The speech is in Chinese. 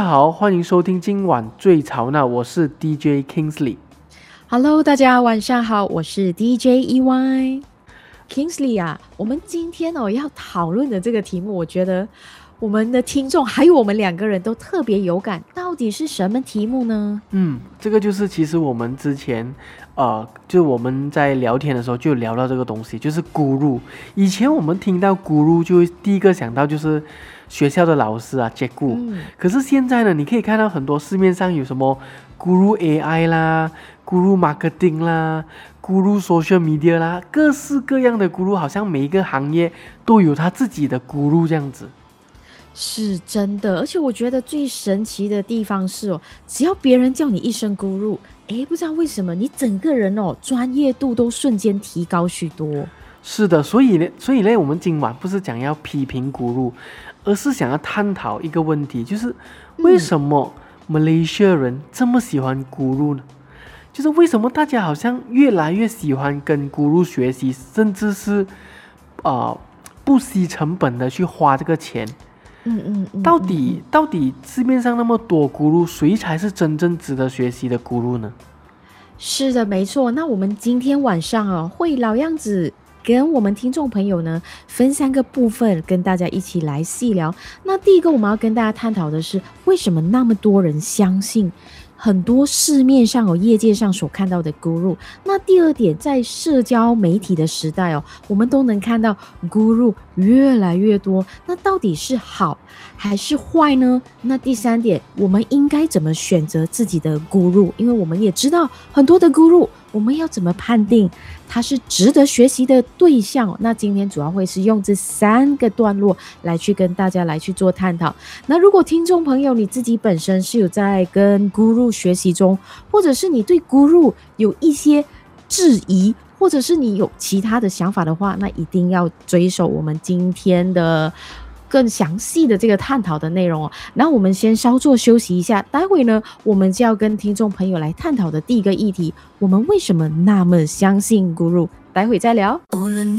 好，欢迎收听今晚最吵闹，我是 DJ Kingsley。 Hello， 大家晚上好，我是 DJ EY。Kingsley 啊，我们今天要讨论的这个题目，我觉得我们的听众还有我们两个人都特别有感，到底是什么题目呢？ 这个就是其实我们之前就我们在聊天的时候就聊到这个东西，就是 Guru。以前我们听到 Guru 就第一个想到就是学校的老师啊，接顾。可是现在呢，你可以看到很多市面上有什么 Guru AI 啦、Guru Marketing 啦、Guru Social Media 啦，各式各样的 Guru， 好像每一个行业都有他自己的 Guru 这样子。 是真的，而且我觉得最神奇的地方是只要别人叫你一声 Guru， 不知道为什么你整个人专业度都瞬间提高许多。 是的，所以呢，我们今晚不是讲要批评 Guru， 而是想要探讨一个问题，就是为什么马来西亚人这么喜欢 Guru 呢？就是为什么大家好像越来越喜欢跟 Guru 学习，甚至是不惜成本的去花这个钱。到底市面上那么多 Guru， 谁才是真正值得学习的 Guru 呢？ 是的，没错。那我们今天晚上会老样子跟我们听众朋友呢分3个部分，跟大家一起来细聊。那第一个我们要跟大家探讨的是，为什么那么多人相信很多市面上业界上所看到的 Guru。 那第二点，在社交媒体的时代我们都能看到 Guru 越来越多，那到底是好还是坏呢？那第3点，我们应该怎么选择自己的 Guru？ 因为我们也知道很多的 Guru， 我们要怎么判定他是值得学习的对象？那今天主要会是用这3个段落来去跟大家来去做探讨。那如果听众朋友你自己本身是有在跟 Guru 学习中，或者是你对 Guru 有一些质疑，或者是你有其他的想法的话，那一定要追守我们今天的更详细的这个探讨的内容那我们先稍作休息一下，待会呢我们就要跟听众朋友来探讨的第一个议题，我们为什么那么相信 Guru， 待会再聊。